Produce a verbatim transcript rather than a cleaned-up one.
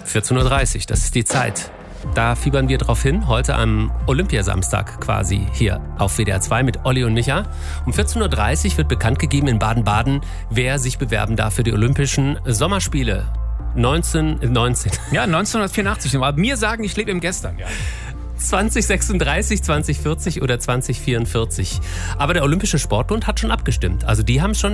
vierzehn Uhr dreißig, das ist die Zeit. Da fiebern wir drauf hin, heute am Olympiasamstag quasi hier auf W D R zwei mit Olli und Micha. Um vierzehn Uhr dreißig wird bekannt gegeben in Baden-Baden, wer sich bewerben darf für die Olympischen Sommerspiele. neunzehnhundertneunzehn. Ja, neunzehnhundertvierundachtzig. Aber mir sagen, ich lebe im Gestern. Ja. zwanzig sechsunddreißig, zwanzig vierzig oder zwanzig vierundvierzig. Aber der Olympische Sportbund hat schon abgestimmt. Also die haben schon